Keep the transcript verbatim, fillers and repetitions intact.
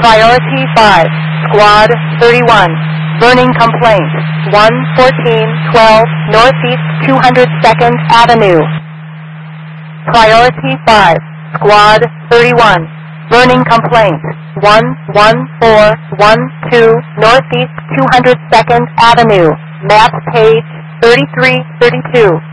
Priority five, Squad thirty-one. Burning complaint, one fourteen twelve Northeast two hundred second Avenue. Priority five, Squad thirty-one. Burning complaint, one one four one two Northeast two hundred second Avenue. Map page thirty-three thirty-two.